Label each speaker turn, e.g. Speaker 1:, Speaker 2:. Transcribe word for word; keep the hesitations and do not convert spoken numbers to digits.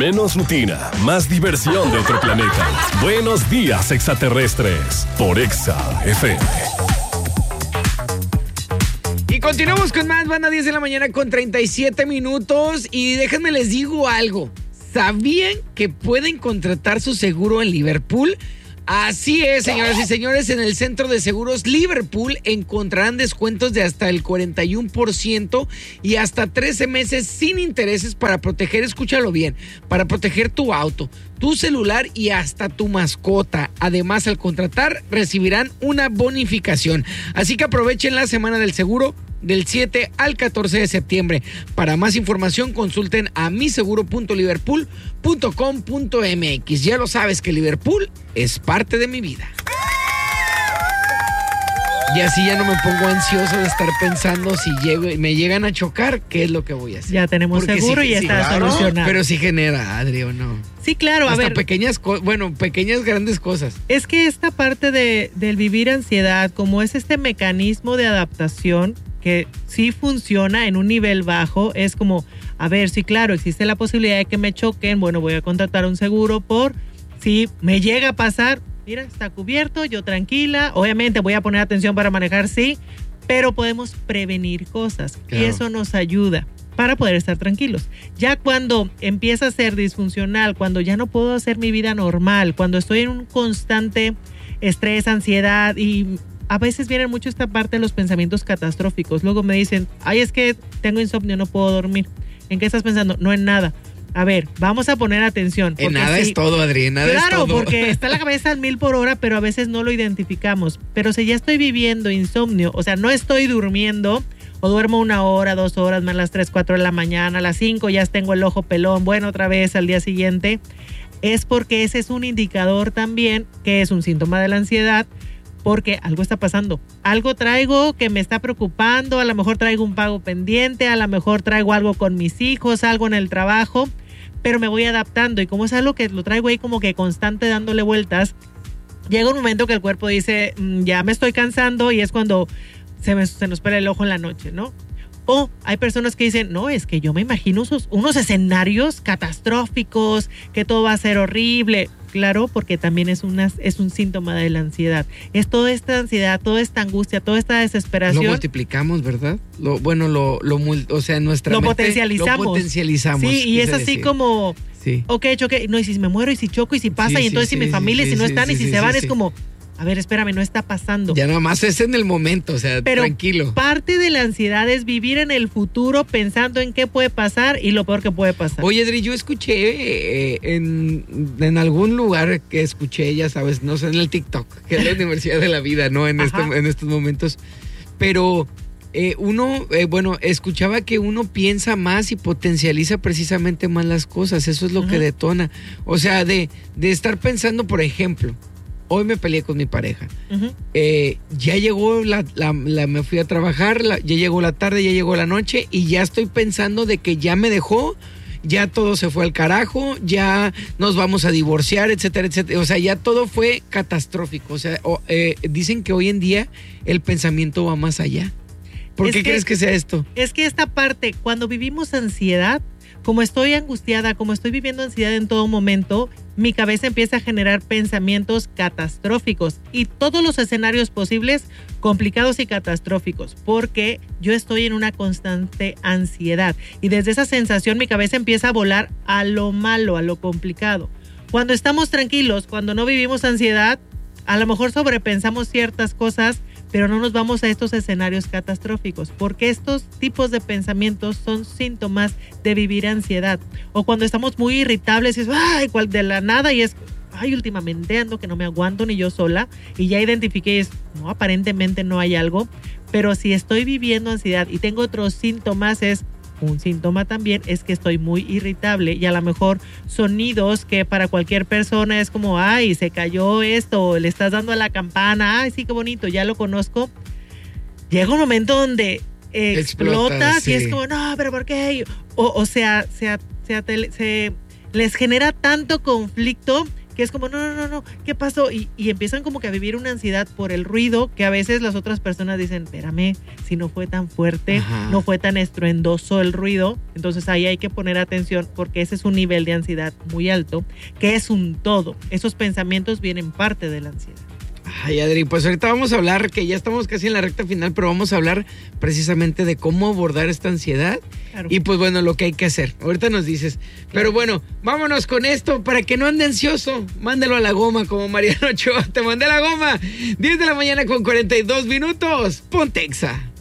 Speaker 1: Menos rutina, más diversión de otro planeta. Buenos días, extraterrestres, por Exa F M.
Speaker 2: Y continuamos con más, van a diez de la mañana con treinta y siete minutos. Y déjenme les digo algo. ¿Sabían que pueden contratar su seguro en Liverpool? Así es, señoras y señores, en el Centro de Seguros Liverpool encontrarán descuentos de hasta el cuarenta y uno por ciento y hasta trece meses sin intereses para proteger, escúchalo bien, para proteger tu auto, tu celular y hasta tu mascota. Además, al contratar, recibirán una bonificación. Así que aprovechen la semana del seguro del siete al catorce de septiembre. Para más información, consulten a mi seguro punto liverpool punto com punto m x. Ya lo sabes que Liverpool es parte de mi vida. Y así ya no me pongo ansioso de estar pensando si llego, me llegan a chocar, ¿qué es lo que voy a hacer?
Speaker 3: Ya tenemos Porque seguro sí, y sí, está claro, solucionado.
Speaker 2: Pero sí genera, Adri, ¿o no?
Speaker 3: Sí, claro,
Speaker 2: Hasta
Speaker 3: a ver.
Speaker 2: pequeñas, bueno, pequeñas grandes cosas.
Speaker 3: Es que esta parte de, del vivir ansiedad, como es este mecanismo de adaptación que sí funciona en un nivel bajo, es como, a ver, sí, claro, existe la posibilidad de que me choquen, bueno, voy a contratar un seguro por si me llega a pasar. Mira, está cubierto, yo tranquila. Obviamente voy a poner atención para manejar, sí, pero podemos prevenir cosas. Claro. Y eso nos ayuda para poder estar tranquilos. Ya cuando empieza a ser disfuncional, cuando ya no puedo hacer mi vida normal, cuando estoy en un constante estrés, ansiedad y a veces vienen mucho esta parte de los pensamientos catastróficos. Luego me dicen, ay, es que tengo insomnio, no puedo dormir. ¿En qué estás pensando? No en nada. A ver, vamos a poner atención.
Speaker 2: En nada sí, es todo, Adri, en nada
Speaker 3: claro,
Speaker 2: es todo.
Speaker 3: Claro, porque está la cabeza al mil por hora, pero a veces no lo identificamos. Pero si ya estoy viviendo insomnio, o sea, no estoy durmiendo, o duermo una hora, dos horas, más las tres, cuatro de la mañana, a las cinco ya tengo el ojo pelón, bueno, otra vez al día siguiente, es porque ese es un indicador también que es un síntoma de la ansiedad, porque algo está pasando. Algo traigo que me está preocupando, a lo mejor traigo un pago pendiente, a lo mejor traigo algo con mis hijos, algo en el trabajo, pero me voy adaptando y como es algo que lo traigo ahí como que constante dándole vueltas, llega un momento que el cuerpo dice, mmm, ya me estoy cansando y es cuando se, me, se nos pela el ojo en la noche, ¿no? O hay personas que dicen, no, es que yo me imagino unos, unos escenarios catastróficos, que todo va a ser horrible. Claro, porque también es, una, es un síntoma de la ansiedad. Es toda esta ansiedad, toda esta angustia, toda esta desesperación.
Speaker 2: Lo multiplicamos, ¿verdad? Lo, bueno, lo, lo, o sea, nuestra
Speaker 3: lo
Speaker 2: mente,
Speaker 3: potencializamos.
Speaker 2: Lo potencializamos.
Speaker 3: Sí, y es así
Speaker 2: decir.
Speaker 3: como,
Speaker 2: sí.
Speaker 3: ok, choque, no, y si me muero, y si choco, y si pasa,
Speaker 2: sí,
Speaker 3: y entonces
Speaker 2: sí,
Speaker 3: si mi
Speaker 2: sí,
Speaker 3: familia,
Speaker 2: sí,
Speaker 3: si no
Speaker 2: sí,
Speaker 3: están,
Speaker 2: sí,
Speaker 3: y si
Speaker 2: sí,
Speaker 3: se
Speaker 2: sí,
Speaker 3: van,
Speaker 2: sí.
Speaker 3: es como, a ver, espérame, no está pasando.
Speaker 2: Ya nada más es en el momento, o sea,
Speaker 3: pero
Speaker 2: tranquilo.
Speaker 3: Parte de la ansiedad es vivir en el futuro pensando en qué puede pasar y lo peor que puede pasar.
Speaker 2: Oye, Adri, yo escuché eh, en, en algún lugar que escuché, ya sabes, no sé, en el TikTok, que es la Universidad de la Vida, ¿no? En, este, en estos momentos. Pero eh, uno, eh, bueno, escuchaba que uno piensa más y potencializa precisamente más las cosas. Eso es lo uh-huh. que detona. O sea, de, de estar pensando, por ejemplo, hoy me peleé con mi pareja. Uh-huh. Eh, ya llegó la, la, la, me fui a trabajar, la, ya llegó la tarde, ya llegó la noche y ya estoy pensando de que ya me dejó, ya todo se fue al carajo, ya nos vamos a divorciar, etcétera, etcétera. O sea, ya todo fue catastrófico. O sea, o, eh, dicen que hoy en día el pensamiento va más allá. ¿Por es qué que, crees que sea esto?
Speaker 3: Es que esta parte, cuando vivimos ansiedad, como estoy angustiada, como estoy viviendo ansiedad en todo momento, mi cabeza empieza a generar pensamientos catastróficos y todos los escenarios posibles complicados y catastróficos, porque yo estoy en una constante ansiedad y desde esa sensación mi cabeza empieza a volar a lo malo, a lo complicado. Cuando estamos tranquilos, cuando no vivimos ansiedad, a lo mejor sobrepensamos ciertas cosas, pero no nos vamos a estos escenarios catastróficos, porque estos tipos de pensamientos son síntomas de vivir ansiedad. O cuando estamos muy irritables y es, ay, cual de la nada, y es, ay, últimamente ando que no me aguanto ni yo sola, y ya identifiqué, es, no, aparentemente no hay algo, pero si estoy viviendo ansiedad y tengo otros síntomas, es, un síntoma también es que estoy muy irritable y a lo mejor sonidos que para cualquier persona es como, ay, se cayó esto, le estás dando a la campana, ay, sí, qué bonito, ya lo conozco. Llega un momento donde eh, explota, explota sí. Y es como, no, pero ¿por qué? O, o sea, se, se, se, se les genera tanto conflicto que es como, no, no, no, no, ¿qué pasó? Y, y empiezan como que a vivir una ansiedad por el ruido, que a veces las otras personas dicen, espérame, si no fue tan fuerte, Ajá. no fue tan estruendoso el ruido, entonces ahí hay que poner atención porque ese es un nivel de ansiedad muy alto, que es un todo. Esos pensamientos vienen parte de la ansiedad.
Speaker 2: Ay, Adri, pues ahorita vamos a hablar, que ya estamos casi en la recta final, pero vamos a hablar precisamente de cómo abordar esta ansiedad claro. y pues bueno, lo que hay que hacer. Ahorita nos dices. Claro. Pero bueno, vámonos con esto, para que no ande ansioso, mándalo a la goma como Mariano Ochoa. Te mandé a la goma, diez de la mañana con cuarenta y dos minutos, Ponte Exa.